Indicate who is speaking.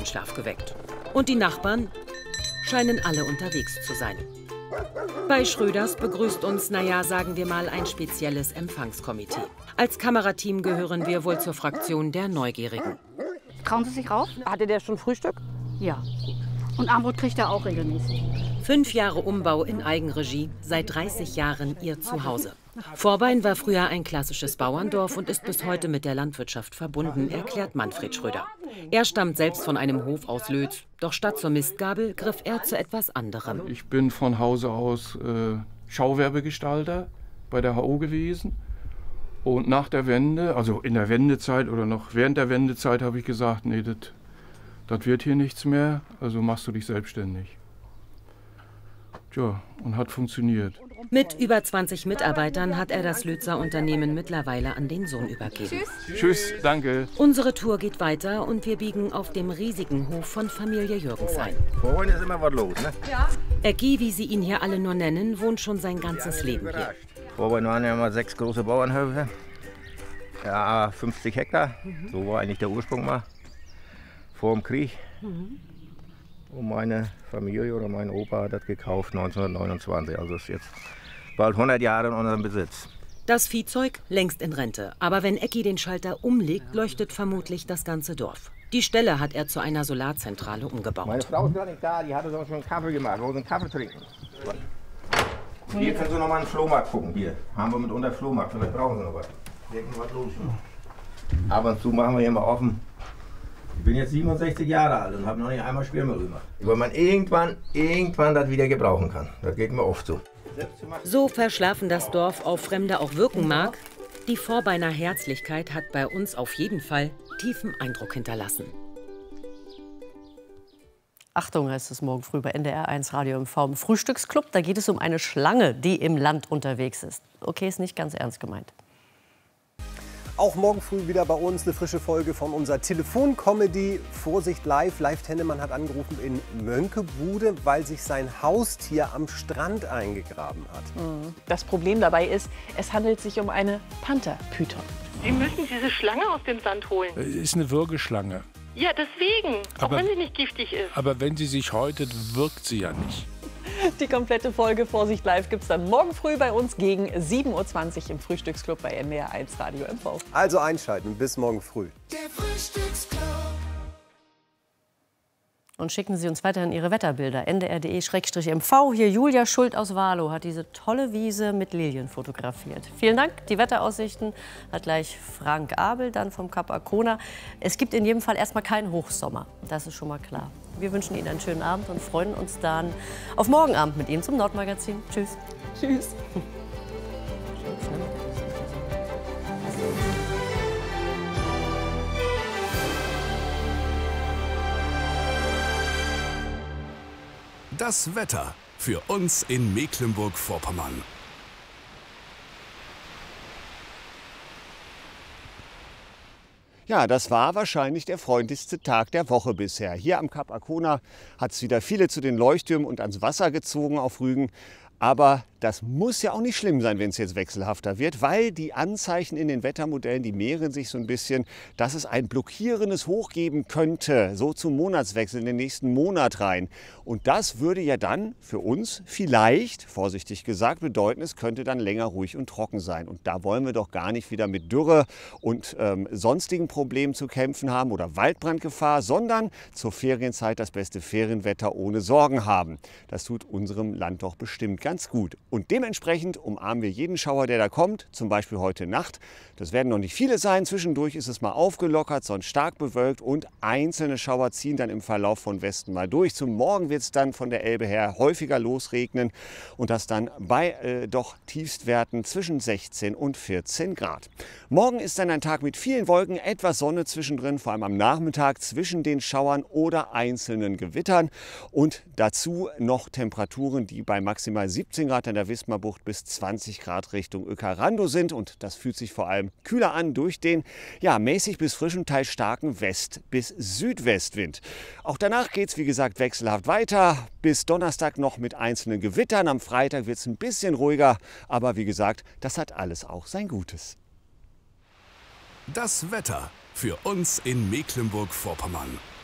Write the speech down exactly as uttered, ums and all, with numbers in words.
Speaker 1: Schlaf geweckt. Und die Nachbarn scheinen alle unterwegs zu sein. Bei Schröders begrüßt uns, naja, sagen wir mal, ein spezielles Empfangskomitee. Als Kamerateam gehören wir wohl zur Fraktion der Neugierigen.
Speaker 2: Trauen Sie sich rauf?
Speaker 3: Hatte der schon Frühstück?
Speaker 2: Ja. Und Armbrot kriegt er auch regelmäßig.
Speaker 1: Fünf Jahre Umbau in Eigenregie, seit dreißig Jahren ihr Zuhause. Vorbein war früher ein klassisches Bauerndorf und ist bis heute mit der Landwirtschaft verbunden, erklärt Manfred Schröder. Er stammt selbst von einem Hof aus Lötz, doch statt zur Mistgabel griff er zu etwas anderem.
Speaker 4: Ich bin von Hause aus äh, Schauwerbegestalter bei der H O gewesen. Und nach der Wende, also in der Wendezeit oder noch während der Wendezeit, habe ich gesagt, nee, das wird hier nichts mehr, also machst du dich selbstständig. Tja, und hat funktioniert.
Speaker 1: Mit über zwanzig Mitarbeitern hat er das Lötzer Unternehmen mittlerweile an den Sohn übergeben.
Speaker 4: Tschüss. Tschüss, danke.
Speaker 1: Unsere Tour geht weiter und wir biegen auf dem riesigen Hof von Familie Jürgens ein.
Speaker 5: Vorhin ist immer was los, ne?
Speaker 1: Ja. Ecki, wie sie ihn hier alle nur nennen, wohnt schon sein ganzes Leben hier.
Speaker 5: Vorhin waren ja mal sechs große Bauernhöfe. Ja, fünfzig Hektar. Mhm. So war eigentlich der Ursprung mal. Vor dem Krieg. Mhm. Und meine Familie oder mein Opa hat das gekauft neunzehnhundertneunundzwanzig. Also ist jetzt bald hundert Jahre in unserem Besitz.
Speaker 1: Das Viehzeug längst in Rente. Aber wenn Ecki den Schalter umlegt, leuchtet vermutlich das ganze Dorf. Die Stelle hat er zu einer Solarzentrale umgebaut.
Speaker 5: Meine Frau ist gar nicht da, die hat uns auch schon einen Kaffee gemacht. Wir wollen einen Kaffee trinken. Hier können Sie noch mal einen Flohmarkt gucken. Hier haben wir mitunter Flohmarkt. Vielleicht brauchen Sie noch was. Was los. Ab und zu machen wir hier mal offen. Ich bin jetzt siebenundsechzig Jahre alt und habe noch nicht einmal Schwärme gemacht. Weil man irgendwann, irgendwann das wieder gebrauchen kann. Das geht mir oft so.
Speaker 1: So verschlafen das Dorf auf Fremde auch wirken mag, die Vorbeiner Herzlichkeit hat bei uns auf jeden Fall tiefen Eindruck hinterlassen.
Speaker 6: Achtung, heißt es morgen früh bei N D R eins Radio M V im Frühstücksclub. Da geht es um eine Schlange, die im Land unterwegs ist. Okay, ist nicht ganz ernst gemeint.
Speaker 7: Auch morgen früh wieder bei uns eine frische Folge von unserer Telefon-Comedy Vorsicht live. Live Tennemann hat angerufen in Mönckebude, weil sich sein Haustier am Strand eingegraben hat.
Speaker 8: Das Problem dabei ist, es handelt sich um eine Panther-Python.
Speaker 9: Sie müssen diese Schlange aus dem Sand holen.
Speaker 10: Es ist eine Würgeschlange.
Speaker 9: Ja, deswegen.
Speaker 10: Aber,
Speaker 9: auch wenn sie nicht giftig ist.
Speaker 10: Aber wenn sie sich häutet, wirkt sie ja nicht.
Speaker 8: Die komplette Folge Vorsicht live gibt es dann morgen früh bei uns gegen sieben Uhr zwanzig im Frühstücksclub bei N D R eins Radio M V.
Speaker 7: Also einschalten, bis morgen früh.
Speaker 11: Der Frühstücksclub.
Speaker 6: Und schicken Sie uns weiterhin Ihre Wetterbilder. N D R punkt de M V. Hier Julia Schuld aus Wahlow hat diese tolle Wiese mit Lilien fotografiert. Vielen Dank. Die Wetteraussichten hat gleich Frank Abel, dann vom Kap Arkona. Es gibt in jedem Fall erstmal keinen Hochsommer. Das ist schon mal klar. Wir wünschen Ihnen einen schönen Abend und freuen uns dann auf morgen Abend mit Ihnen zum Nordmagazin. Tschüss.
Speaker 8: Tschüss.
Speaker 11: Das Wetter für uns in Mecklenburg-Vorpommern.
Speaker 12: Ja, das war wahrscheinlich der freundlichste Tag der Woche bisher. Hier am Kap Arkona hat es wieder viele zu den Leuchttürmen und ans Wasser gezogen auf Rügen. Aber das muss ja auch nicht schlimm sein, wenn es jetzt wechselhafter wird, weil die Anzeichen in den Wettermodellen, die mehren sich so ein bisschen, dass es ein blockierendes Hoch geben könnte, so zum Monatswechsel in den nächsten Monat rein. Und das würde ja dann für uns vielleicht, vorsichtig gesagt, bedeuten, es könnte dann länger ruhig und trocken sein. Und da wollen wir doch gar nicht wieder mit Dürre und ähm, sonstigen Problemen zu kämpfen haben oder Waldbrandgefahr, sondern zur Ferienzeit das beste Ferienwetter ohne Sorgen haben. Das tut unserem Land doch bestimmt ganz gut. Und dementsprechend umarmen wir jeden Schauer, der da kommt, zum Beispiel heute Nacht. Das werden noch nicht viele sein. Zwischendurch ist es mal aufgelockert, sonst stark bewölkt und einzelne Schauer ziehen dann im Verlauf von Westen mal durch. Zum Morgen wird es dann von der Elbe her häufiger losregnen und das dann bei äh, doch Tiefstwerten zwischen sechzehn und vierzehn Grad. Morgen ist dann ein Tag mit vielen Wolken, etwas Sonne zwischendrin, vor allem am Nachmittag zwischen den Schauern oder einzelnen Gewittern und dazu noch Temperaturen, die bei maximal siebzehn Grad in der Wismarbucht bis zwanzig Grad Richtung Ökarando sind und das fühlt sich vor allem kühler an durch den ja, mäßig bis frischen, teils starken West- bis Südwestwind. Auch danach geht es wie gesagt wechselhaft weiter, bis Donnerstag noch mit einzelnen Gewittern. Am Freitag wird es ein bisschen ruhiger, aber wie gesagt, das hat alles auch sein Gutes.
Speaker 11: Das Wetter für uns in Mecklenburg-Vorpommern.